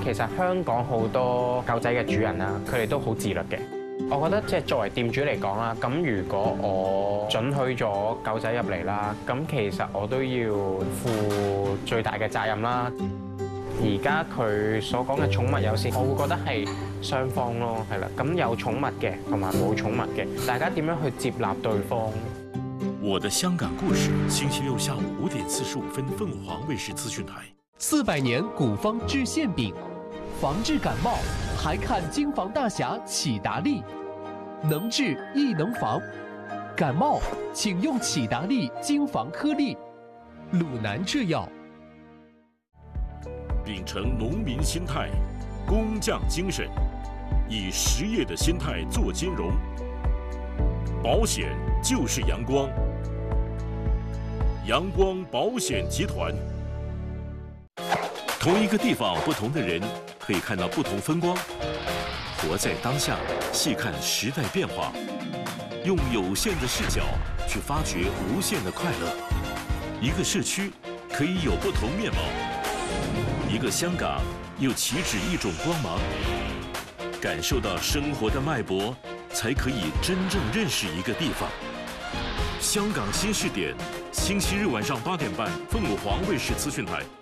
其實香港好多狗仔嘅主人啦，佢哋都好自律嘅。我覺得即係作為店主嚟講啦，咁如果我准許咗狗仔入嚟啦，咁其實我都要負最大嘅責任啦。而家佢所講嘅寵物友善，我會覺得係雙方咯，係啦。咁有寵物嘅同埋冇寵物嘅，大家點樣去接納對方？ 我的香港故事，星期六下午5點45分，鳳凰衛視資訊台。 400年古方治腺饼，防治感冒，还看京房大侠启达利，能治亦能防。感冒请用启达利京房颗粒，鲁南制药。 秉承农民心态，工匠精神，以实业的心态做金融。保险就是阳光，阳光保险集团。同一个地方，不同的人，可以看到不同风光。活在当下，细看时代变化，用有限的视角去发掘无限的快乐。一个社区可以有不同面貌，一个香港又岂止一种光芒？感受到生活的脉搏，才可以真正认识一个地方。香港新视点，星期日晚上8点半，凤凰卫视资讯台。